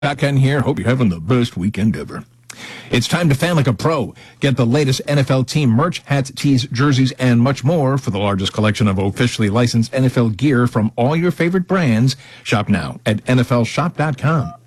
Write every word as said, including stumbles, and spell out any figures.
Ken here. Hope you're having the best weekend ever. It's time to fan like a pro. Get the latest N F L team merch, hats, tees, jerseys, and much more for the largest collection of officially licensed N F L gear from all your favorite brands. Shop now at N F L shop dot com.